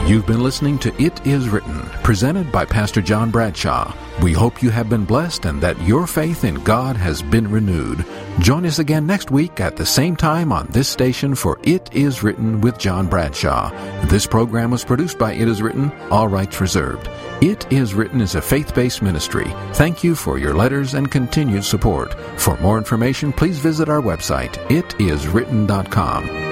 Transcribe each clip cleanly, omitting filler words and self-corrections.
You've been listening to It Is Written, presented by Pastor John Bradshaw. We hope you have been blessed and that your faith in God has been renewed. Join us again next week at the same time on this station for It Is Written with John Bradshaw. This program was produced by It Is Written, all rights reserved. It Is Written is a faith-based ministry. Thank you for your letters and continued support. For more information, please visit our website, itiswritten.com.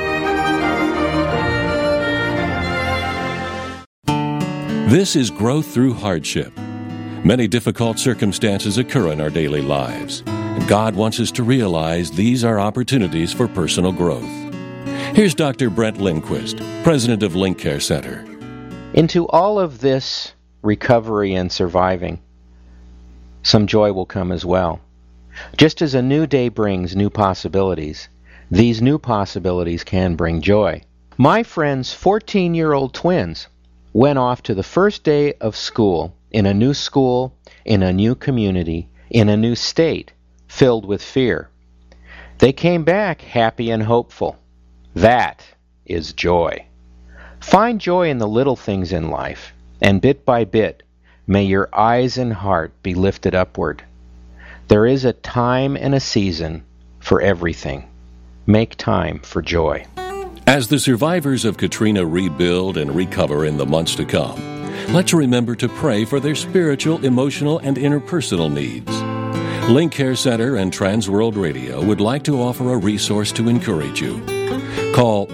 This is growth through hardship. Many difficult circumstances occur in our daily lives, and God wants us to realize these are opportunities for personal growth. Here's Dr. Brent Lindquist, president of Link Care Center. Into all of this recovery and surviving, some joy will come as well. Just as a new day brings new possibilities, these new possibilities can bring joy. My friend's 14-year-old twins went off to the first day of school, in a new community, in a new state, filled with fear. They came back happy and hopeful. That is joy. Find joy in the little things in life, and bit by bit, may your eyes and heart be lifted upward. There is a time and a season for everything. Make time for joy. As the survivors of Katrina rebuild and recover in the months to come, let's remember to pray for their spiritual, emotional, and interpersonal needs. Link Care Center and Trans World Radio would like to offer a resource to encourage you. Call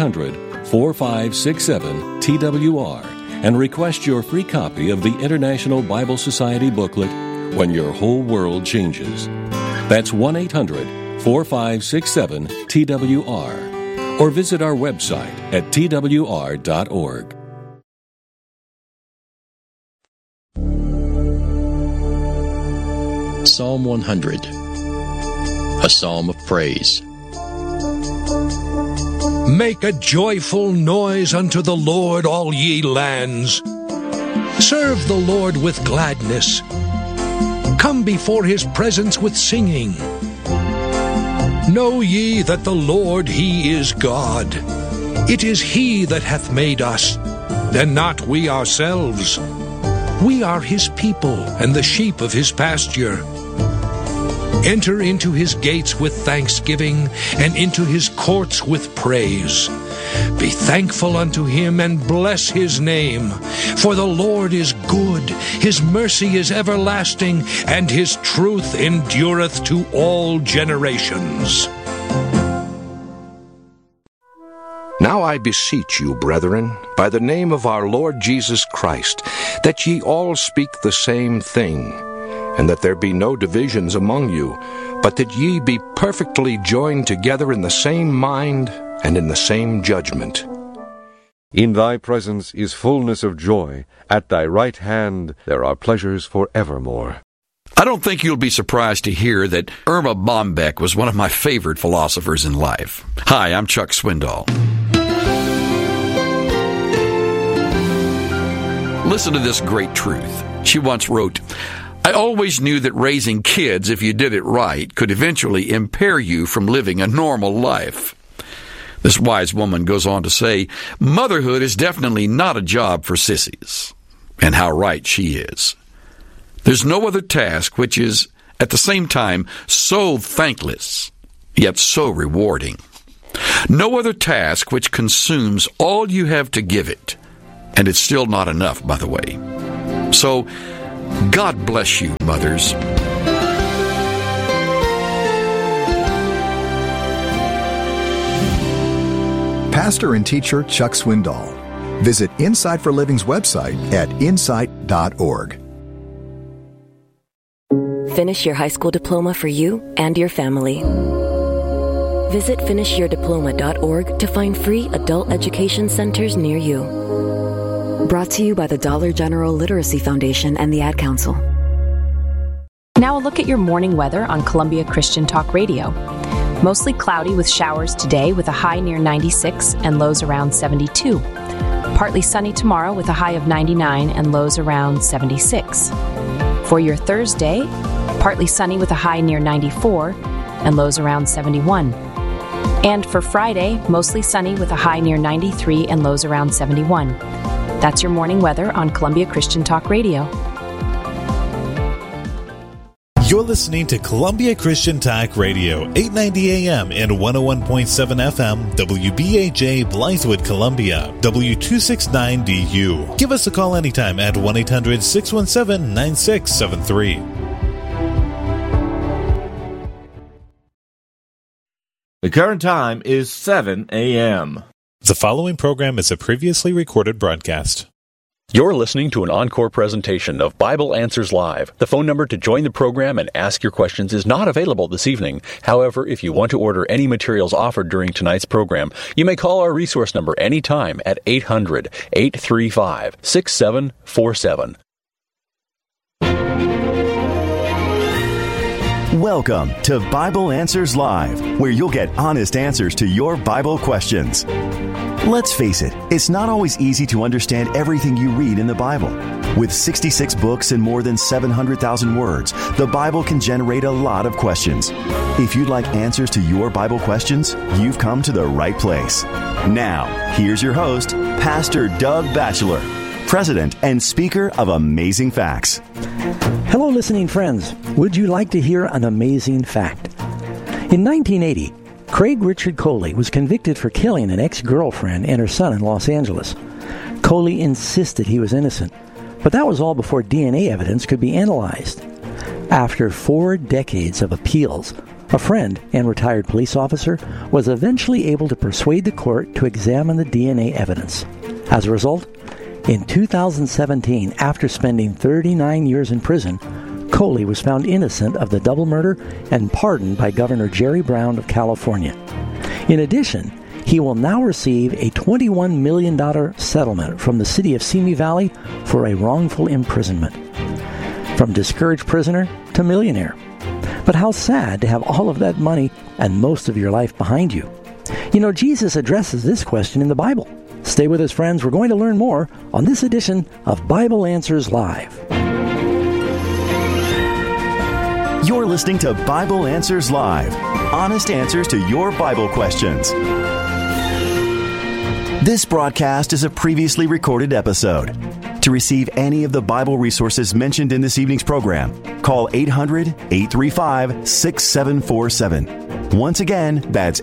1-800-4567-TWR and request your free copy of the International Bible Society booklet, When Your Whole World Changes. That's 1-800-4567-TWR. Or visit our website at twr.org. Psalm 100, a psalm of praise. Make a joyful noise unto the Lord, all ye lands. Serve the Lord with gladness. Come before his presence with singing. Know ye that the Lord, he is God. It is he that hath made us, and not we ourselves. We are his people, and the sheep of his pasture. Enter into his gates with thanksgiving, and into his courts with praise. Be thankful unto him, and bless his name. For the Lord is good, his mercy is everlasting, and his truth endureth to all generations. Now I beseech you, brethren, by the name of our Lord Jesus Christ, that ye all speak the same thing, and that there be no divisions among you, but that ye be perfectly joined together in the same mind and in the same judgment. In thy presence is fullness of joy. At thy right hand there are pleasures forevermore. I don't think you'll be surprised to hear that Erma Bombeck was one of my favorite philosophers in life. Hi, I'm Chuck Swindoll. Listen to this great truth. She once wrote, I always knew that raising kids, if you did it right, could eventually impair you from living a normal life. This wise woman goes on to say, motherhood is definitely not a job for sissies. And how right she is. There's no other task which is, at the same time, so thankless, yet so rewarding. No other task which consumes all you have to give it. And it's still not enough, by the way. So, God bless you, mothers. Pastor and teacher Chuck Swindoll. Visit Insight for Living's website at insight.org. Finish your high school diploma for you and your family. Visit finishyourdiploma.org to find free adult education centers near you. Brought to you by the Dollar General Literacy Foundation and the Ad Council. Now a look at your morning weather on Columbia Christian Talk Radio. Mostly cloudy with showers today with a high near 96 and lows around 72. Partly sunny tomorrow with a high of 99 and lows around 76. For your Thursday, partly sunny with a high near 94 and lows around 71. And for Friday, mostly sunny with a high near 93 and lows around 71. That's your morning weather on Columbia Christian Talk Radio. You're listening to Columbia Christian Talk Radio, 890 AM and 101.7 FM, WBAJ Blythewood, Columbia, W269DU. Give us a call anytime at 1-800-617-9673. The current time is 7 a.m. The following program is a previously recorded broadcast. You're listening to an encore presentation of Bible Answers Live. The phone number to join the program and ask your questions is not available this evening. However, if you want to order any materials offered during tonight's program, you may call our resource number anytime at 800-835-6747. Welcome to Bible Answers Live, where you'll get honest answers to your Bible questions. Let's face it, it's not always easy to understand everything you read in the Bible. With 66 books and more than 700,000 words, the Bible can generate a lot of questions. If you'd like answers to your Bible questions, you've come to the right place. Now, here's your host, Pastor Doug Batchelor, President and Speaker of Amazing Facts. Hello, listening friends. Would you like to hear an amazing fact? In 1980, Craig Richard Coley was convicted for killing an ex-girlfriend and her son in Los Angeles. Coley insisted he was innocent, but that was all before DNA evidence could be analyzed. After 4 decades of appeals, a friend and retired police officer was eventually able to persuade the court to examine the DNA evidence. As a result, in 2017, after spending 39 years in prison, Coley was found innocent of the double murder and pardoned by Governor Jerry Brown of California. In addition, he will now receive a $21 million settlement from the city of Simi Valley for a wrongful imprisonment. From discouraged prisoner to millionaire. But how sad to have all of that money and most of your life behind you. You know, Jesus addresses this question in the Bible. Stay with us, friends. We're going to learn more on this edition of Bible Answers Live. You're listening to Bible Answers Live. Honest answers to your Bible questions. This broadcast is a previously recorded episode. To receive any of the Bible resources mentioned in this evening's program, call 800-835-6747. Once again, that's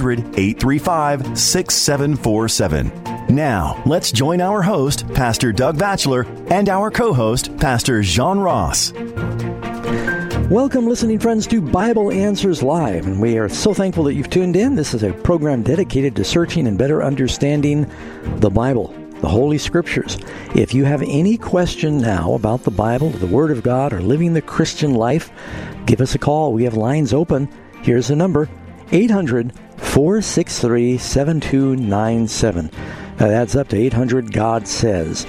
800-835-6747. Now, let's join our host, Pastor Doug Batchelor, and our co-host, Pastor John Ross. Welcome, listening friends, to Bible Answers Live, and we are so thankful that you've tuned in. This is a program dedicated to searching and better understanding the Bible, the Holy Scriptures. If you have any question now about the Bible, the Word of God, or living the Christian life, give us a call. We have lines open. Here's the number, 800-463-7297. That adds up to 800 God Says.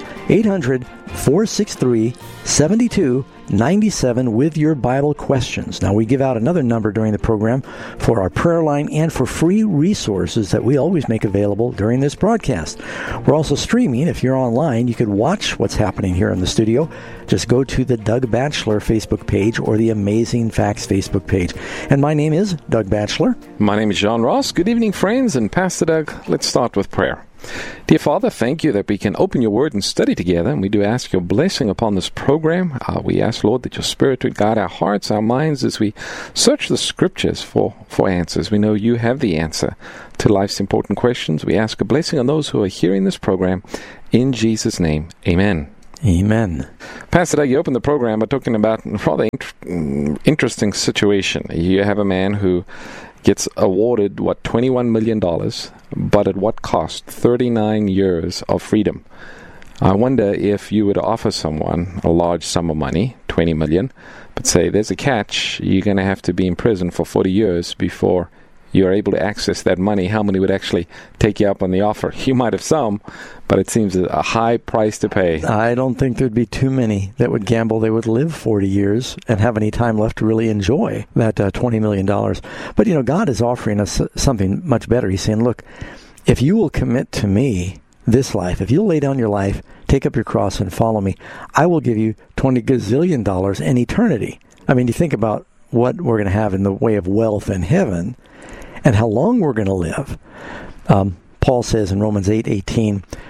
800-463-7297 with your Bible questions. Now, we give out another number during the program for our prayer line and for free resources that we always make available during this broadcast. We're also streaming. If you're online, you could watch what's happening here in the studio. Just go to the Doug Batchelor Facebook page or the Amazing Facts Facebook page. And my name is Doug Batchelor. My name is John Ross. Good evening, friends. And Pastor Doug, let's start with prayer. Dear Father, thank you that we can open your word and study together, and we do ask your blessing upon this program. We ask, Lord, that your Spirit would guide our hearts, our minds, as we search the Scriptures for answers. We know you have the answer to life's important questions. We ask a blessing on those who are hearing this program. In Jesus' name, amen. Amen. Pastor Doug, you opened the program by talking about a rather interesting situation. You have a man who gets awarded, $21 million, but at what cost? 39 years of freedom. I wonder if you would offer someone a large sum of money, $20 million, but say there's a catch, you're going to have to be in prison for 40 years before you're able to access that money. How many would actually take you up on the offer? You might have some, but it seems a high price to pay. I don't think there'd be too many that would gamble they would live 40 years and have any time left to really enjoy that $20 million. But, you know, God is offering us something much better. He's saying, look, if you will commit to me this life, if you'll lay down your life, take up your cross and follow me, I will give you $20 gazillion in eternity. I mean, you think about what we're going to have in the way of wealth in heaven and how long we're going to live. Paul says in Romans 8:18, for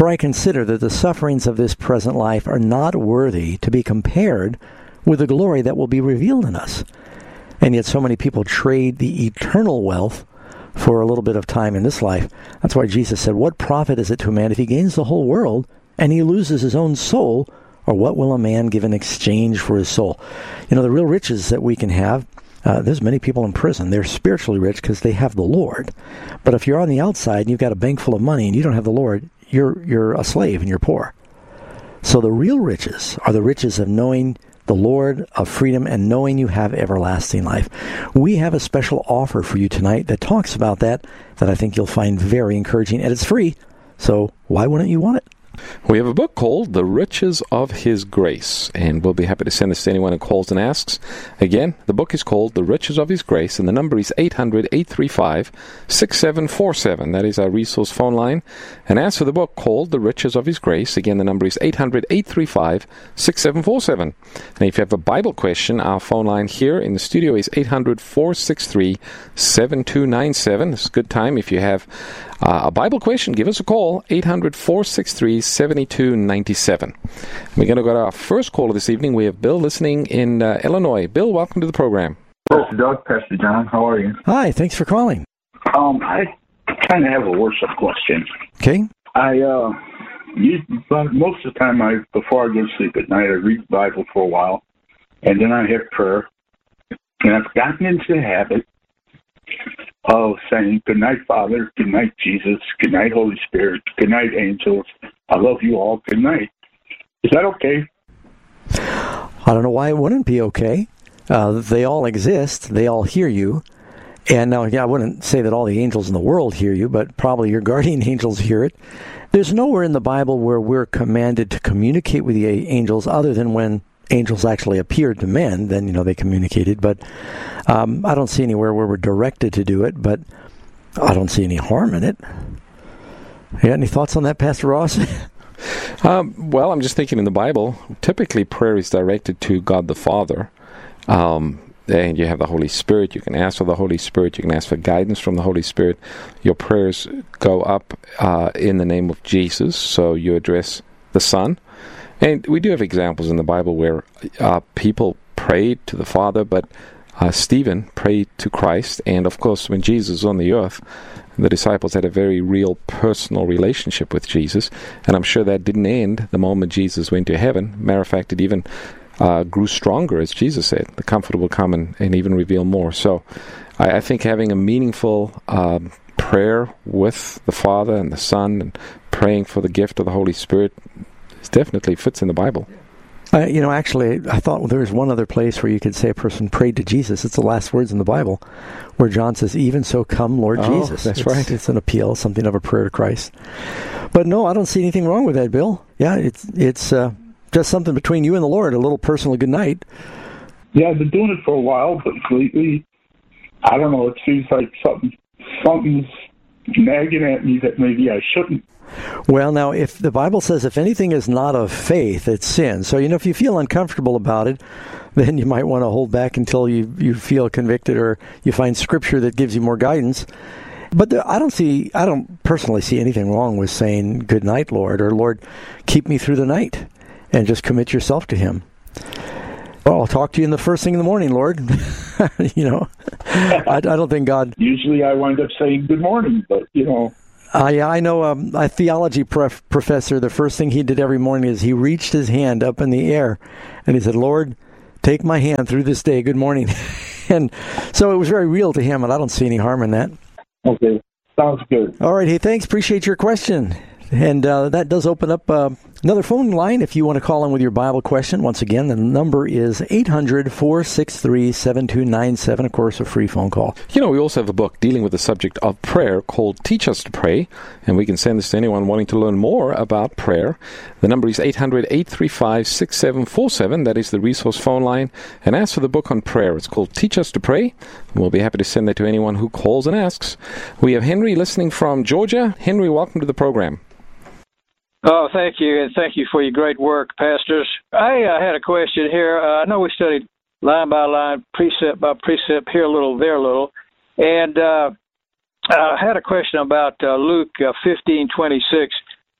For I consider that the sufferings of this present life are not worthy to be compared with the glory that will be revealed in us. And yet so many people trade the eternal wealth for a little bit of time in this life. That's why Jesus said, what profit is it to a man if he gains the whole world and he loses his own soul? Or what will a man give in exchange for his soul? You know, the real riches that we can have, there's many people in prison. They're spiritually rich because they have the Lord. But if you're on the outside and you've got a bank full of money and you don't have the Lord, you're a slave and you're poor. So the real riches are the riches of knowing the Lord, of freedom, and knowing you have everlasting life. We have a special offer for you tonight that talks about that I think you'll find very encouraging, and it's free. So why wouldn't you want it? We have a book called The Riches of His Grace, and we'll be happy to send this to anyone who calls and asks. Again, the book is called The Riches of His Grace, and the number is 800-835-6747. That is our resource phone line. And ask for the book called The Riches of His Grace. Again, the number is 800-835-6747. And if you have a Bible question, our phone line here in the studio is 800-463-7297. This is a good time. If you have a Bible question, give us a call, 800-463-7297. We're going to go to our first caller this evening. We have Bill listening in Illinois. Bill, welcome to the program. Pastor Doug, Pastor John, how are you? Hi, thanks for calling. I kind of have a worship question. Okay. Most of the time, before I go to sleep at night, I read the Bible for a while, and then I have prayer. And I've gotten into the habit of saying, good night, Father, good night, Jesus, good night, Holy Spirit, good night, angels, I love you all, good night. Is that okay? I don't know why it wouldn't be okay. They all exist. They all hear you. And now, I wouldn't say that all the angels in the world hear you, but probably your guardian angels hear it. There's nowhere in the Bible where we're commanded to communicate with the angels other than when angels actually appeared to men, then, they communicated. But I don't see anywhere where we're directed to do it, but I don't see any harm in it. You got any thoughts on that, Pastor Ross? Well, I'm just thinking in the Bible, typically prayer is directed to God the Father. And you have the Holy Spirit. You can ask for the Holy Spirit. You can ask for guidance from the Holy Spirit. Your prayers go up in the name of Jesus, so you address the Son. And we do have examples in the Bible where people prayed to the Father, but Stephen prayed to Christ. And, of course, when Jesus was on the earth, the disciples had a very real personal relationship with Jesus. And I'm sure that didn't end the moment Jesus went to heaven. Matter of fact, it even grew stronger, as Jesus said. The Comforter will come and even reveal more. So I think having a meaningful prayer with the Father and the Son and praying for the gift of the Holy Spirit definitely fits in the Bible. Actually, I thought there was one other place where you could say a person prayed to Jesus. It's the last words in the Bible, where John says, even so come, Lord Jesus. That's right. It's an appeal, something of a prayer to Christ. But no, I don't see anything wrong with that, Bill. Yeah, it's just something between you and the Lord, a little personal good night. Yeah, I've been doing it for a while, but lately, I don't know, it seems like something's nagging at me that maybe I shouldn't. Well, now, if the Bible says if anything is not of faith, it's sin. So, if you feel uncomfortable about it, then you might want to hold back until you feel convicted or you find Scripture that gives you more guidance. But I don't personally see anything wrong with saying, good night, Lord, or Lord, keep me through the night, and just commit yourself to Him. Well, I'll talk to you in the first thing in the morning, Lord. I don't think God... Usually I wind up saying good morning, but, I know a theology professor, the first thing he did every morning is he reached his hand up in the air, and he said, Lord, take my hand through this day. Good morning. And so it was very real to him, and I don't see any harm in that. Okay. Sounds good. All right. Hey, thanks. Appreciate your question. And that does open up another phone line if you want to call in with your Bible question. Once again, the number is 800-463-7297, of course, a free phone call. We also have a book dealing with the subject of prayer called Teach Us to Pray, and we can send this to anyone wanting to learn more about prayer. The number is 800-835-6747. That is the resource phone line. And ask for the book on prayer. It's called Teach Us to Pray. We'll be happy to send that to anyone who calls and asks. We have Henry listening from Georgia. Henry, welcome to the program. Oh, thank you, and thank you for your great work, pastors. I had a question here. I know we studied line by line, precept by precept, here a little, there a little, and I had a question about Luke 15:26.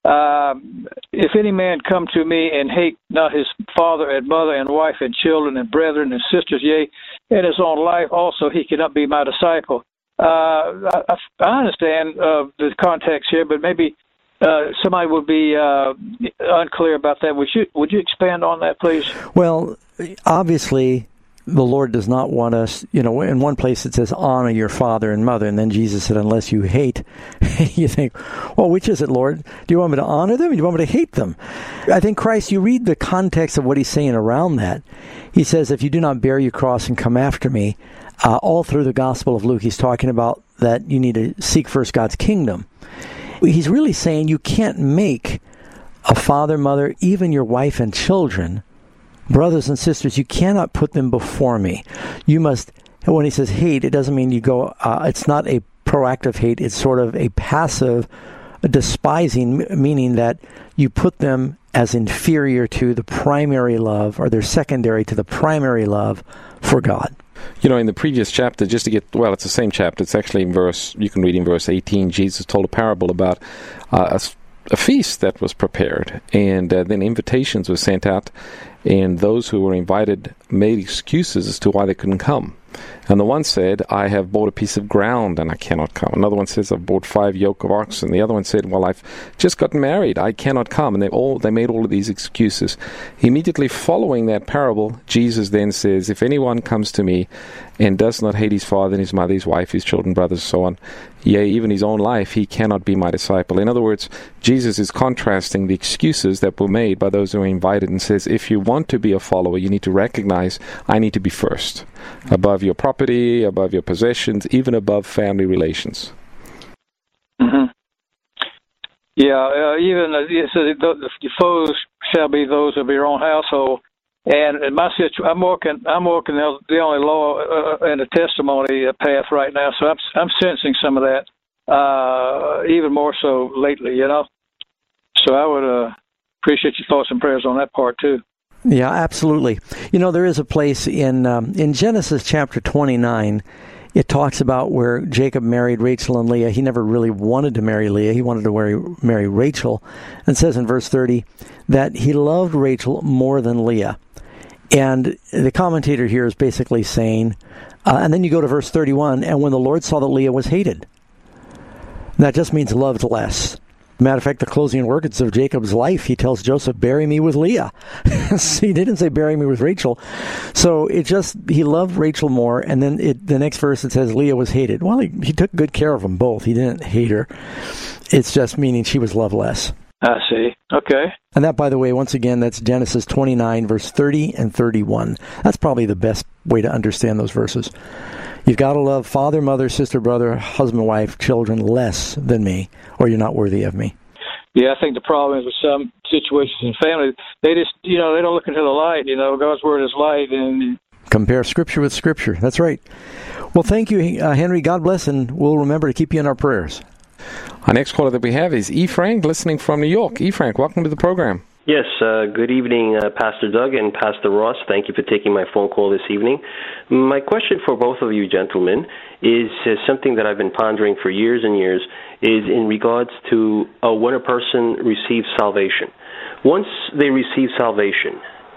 if any man come to me and hate not his father and mother and wife and children and brethren and sisters, yea, and his own life also, he cannot be my disciple. I understand the context here, but maybe somebody would be unclear about that. Would you expand on that, please? Well, obviously, the Lord does not want us, in one place it says, honor your father and mother, and then Jesus said, unless you hate. You think, well, which is it, Lord? Do you want me to honor them, or do you want me to hate them? I think Christ, you read the context of what he's saying around that. He says, if you do not bear your cross and come after me, all through the Gospel of Luke, he's talking about that you need to seek first God's kingdom. He's really saying you can't make a father, mother, even your wife and children, brothers and sisters, you cannot put them before me. You must, when he says hate, it doesn't mean you go, it's not a proactive hate, it's sort of a passive despising, meaning that you put them as inferior to the primary love, or they're secondary to the primary love for God. In the previous chapter, just to get, it's the same chapter, it's actually you can read in verse 18, Jesus told a parable about a feast that was prepared, and then invitations were sent out, and those who were invited made excuses as to why they couldn't come. And the one said, I have bought a piece of ground and I cannot come. Another one says, I've bought 5 yoke of oxen. The other one said, well, I've just gotten married, I cannot come. And they made all of these excuses. Immediately following that parable, Jesus then says, if anyone comes to me and does not hate his father and his mother, his wife, his children, brothers, and so on, yea, even his own life, he cannot be my disciple. In other words, Jesus is contrasting the excuses that were made by those who were invited and says, if you want to be a follower, you need to recognize, I need to be first, above your property, above your possessions, even above family relations. Mm-hmm. Yeah, even it says the foes shall be those of your own household. And in my situation, I'm working the only law and the testimony path right now, so I'm sensing some of that, even more so lately, So I would appreciate your thoughts and prayers on that part too. Yeah, absolutely. There is a place in Genesis chapter 29. It talks about where Jacob married Rachel and Leah. He never really wanted to marry Leah. He wanted to marry Rachel. And it says in verse 30 that he loved Rachel more than Leah. And the commentator here is basically saying, and then you go to verse 31, and when the Lord saw that Leah was hated. That just means loved less. Matter of fact, the closing words of Jacob's life, he tells Joseph, bury me with Leah. He didn't say bury me with Rachel. So he loved Rachel more, and then the next verse it says Leah was hated. Well, he took good care of them both. He didn't hate her. It's just meaning she was loved less. I see. Okay. And that, by the way, once again, that's Genesis 29, verse 30 and 31. That's probably the best way to understand those verses. You've got to love father, mother, sister, brother, husband, wife, children less than me, or you're not worthy of me. Yeah, I think the problem is with some situations in family, they just, they don't look into the light. God's word is light. And compare Scripture with Scripture. That's right. Well, thank you, Henry. God bless, and we'll remember to keep you in our prayers. Our next caller that we have is E. Frank, listening from New York. E. Frank, welcome to the program. Yes, good evening, Pastor Doug and Pastor Ross. Thank you for taking my phone call this evening. My question for both of you gentlemen is something that I've been pondering for years and years, is in regards to when a person receives salvation. Once they receive salvation,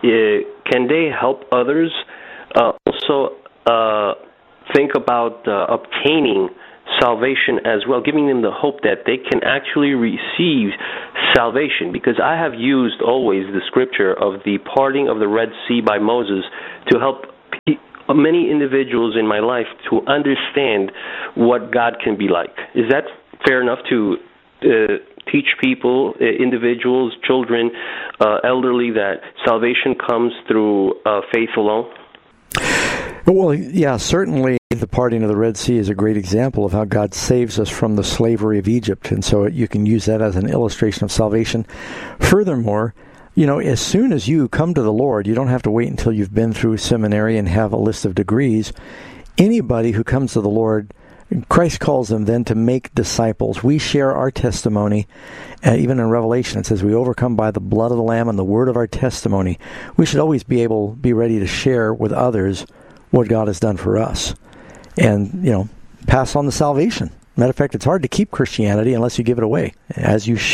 can they help others also think about obtaining salvation as well, giving them the hope that they can actually receive salvation? Because I have used always the scripture of the parting of the Red Sea by Moses to help many individuals in my life to understand what God can be like. Is that fair enough to teach people, individuals, children, elderly, that salvation comes through faith alone? Well, yeah, certainly the parting of the Red Sea is a great example of how God saves us from the slavery of Egypt, and so you can use that as an illustration of salvation. Furthermore, as soon as you come to the Lord, you don't have to wait until you've been through seminary and have a list of degrees. Anybody who comes to the Lord, Christ calls them then to make disciples. We share our testimony. Even in Revelation, it says we overcome by the blood of the Lamb and the word of our testimony. We should always be ready to share with others what God has done for us. And, pass on the salvation. Matter of fact, it's hard to keep Christianity unless you give it away. As you share it,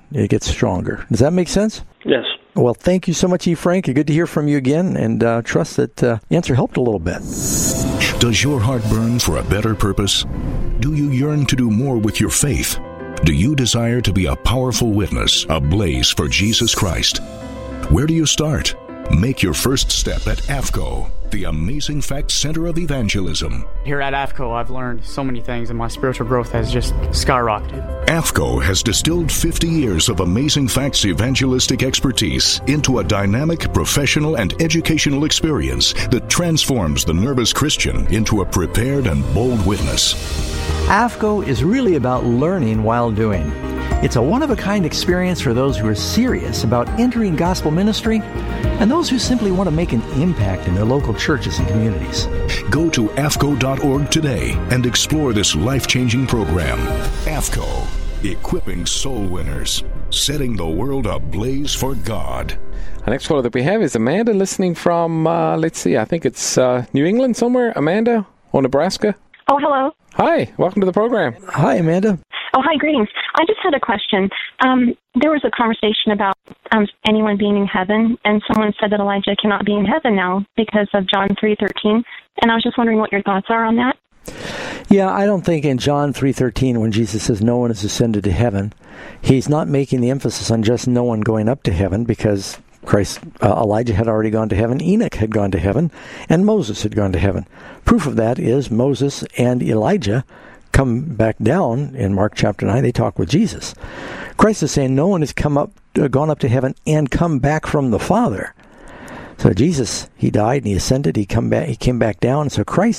it gets stronger. Does that make sense? Yes. Well, thank you so much, E. Frank. Good to hear from you again, and trust that answer helped a little bit. Does your heart burn for a better purpose? Do you yearn to do more with your faith? Do you desire to be a powerful witness, ablaze for Jesus Christ? Where do you start? Make your first step at AFCO, the Amazing Facts Center of Evangelism. Here at AFCO, I've learned so many things, and my spiritual growth has just skyrocketed. AFCO has distilled 50 years of Amazing Facts evangelistic expertise into a dynamic, professional, and educational experience that transforms the nervous Christian into a prepared and bold witness. AFCO is really about learning while doing. It's a one-of-a-kind experience for those who are serious about entering gospel ministry and those who simply want to make an impact in their local churches and communities. Go to AFCO.org today and explore this life-changing program. AFCO, equipping soul winners, setting the world ablaze for God. Our next caller that we have is Amanda, listening from, I think it's New England somewhere. Amanda, or Nebraska? Oh, hello. Hi, welcome to the program. Hi, Amanda. Oh, hi, greetings. I just had a question. There was a conversation about anyone being in heaven, and someone said that Elijah cannot be in heaven now because of John 3:13, and I was just wondering what your thoughts are on that. Yeah, I don't think in John 3:13, when Jesus says no one has ascended to heaven, he's not making the emphasis on just no one going up to heaven, because Elijah had already gone to heaven, Enoch had gone to heaven, and Moses had gone to heaven. Proof of that is Moses and Elijah come back down in Mark chapter 9. They talk with Jesus. Christ is saying no one has gone up to heaven and come back from the Father. So Jesus, he died and he ascended. He came back down. So Christ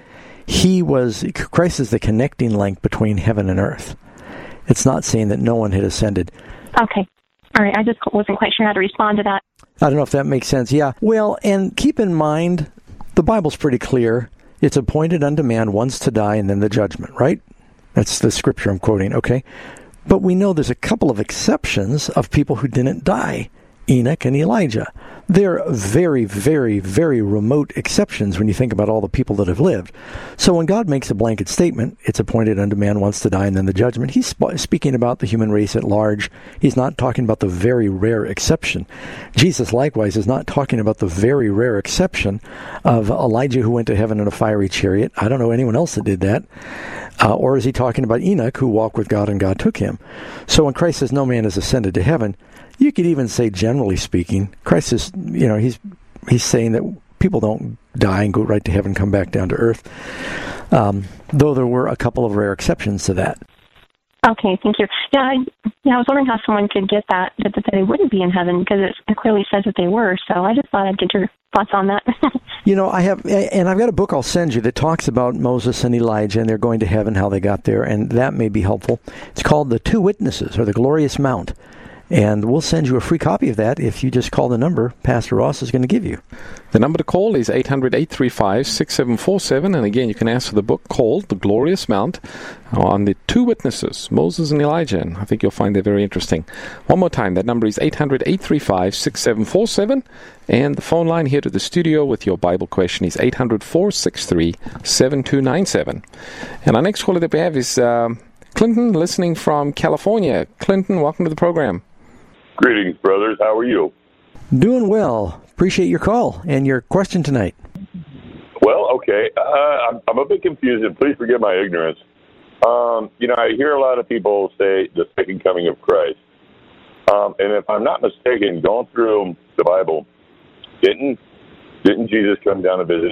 Christ is the connecting link between heaven and earth. It's not saying that no one had ascended. Okay. All right. I just wasn't quite sure how to respond to that. I don't know if that makes sense. Yeah. Well, and keep in mind, the Bible's pretty clear. It's appointed unto man once to die and then the judgment, right? That's the scripture I'm quoting, okay? But we know there's a couple of exceptions of people who didn't die. Enoch and Elijah. They're very, very, very remote exceptions when you think about all the people that have lived. So when God makes a blanket statement, it's appointed unto man once to die and then the judgment, he's speaking about the human race at large. He's not talking about the very rare exception. Jesus, likewise, is not talking about the very rare exception of Elijah who went to heaven in a fiery chariot. I don't know anyone else that did that. Or is he talking about Enoch who walked with God and God took him? So when Christ says no man has ascended to heaven, you could even say, generally speaking, Christ is, he's saying that people don't die and go right to heaven, come back down to earth, though there were a couple of rare exceptions to that. Okay, thank you. Yeah, I was wondering how someone could get that they wouldn't be in heaven, because it clearly says that they were, so I just thought I'd get your thoughts on that. I've got a book I'll send you that talks about Moses and Elijah and they're going to heaven, how they got there, and that may be helpful. It's called The Two Witnesses, or The Glorious Mount. And we'll send you a free copy of that if you just call the number Pastor Ross is going to give you. The number to call is 800-835-6747. And again, you can ask for the book called The Glorious Mount on the two witnesses, Moses and Elijah. And I think you'll find that very interesting. One more time, that number is 800-835-6747. And the phone line here to the studio with your Bible question is 800-463-7297. And our next caller that we have is Clinton, listening from California. Clinton, welcome to the program. Greetings, brothers. How are you? Doing well. Appreciate your call and your question tonight. Well, okay. I'm a bit confused, and please forgive my ignorance. I hear a lot of people say the second coming of Christ. And if I'm not mistaken, going through the Bible, didn't Jesus come down to visit